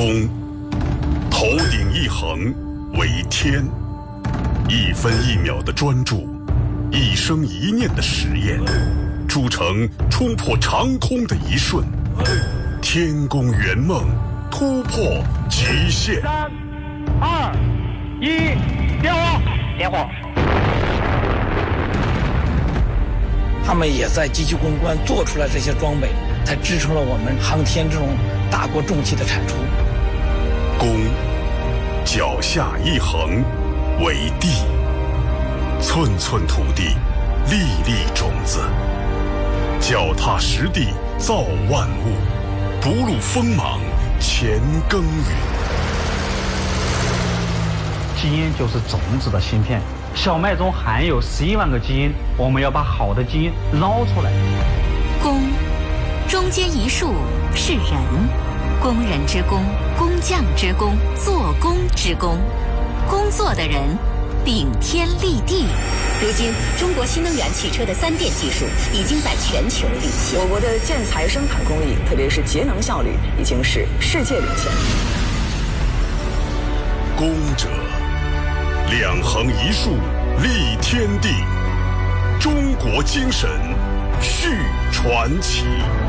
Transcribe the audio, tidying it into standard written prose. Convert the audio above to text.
公，头顶一横为天，1分1秒的专注，一生一念的实验，铸成冲破长空的一瞬，天宫圆梦，突破极限。 3、2、1，点火！点火！ 他们也在机器攻关做出来这些装备，才支撑了我们航天这种大国重器的产出。 公，脚下一横为地，寸寸土地，粒粒种子，脚踏实地造万物，不露锋芒乾耕耘。 基因就是种子的芯片，小麦中含有11万个基因，我们要把好的基因捞出来。 工，中间一竖是人，工人之工，工匠之工，做工之工，工作的人顶天立地。 如今，中国新能源汽车的3电技术已经在全球领先。 我国的建材生产工艺，特别是节能效率，已经是世界领先。 公者，2横1竖立天地，中国精神续传奇。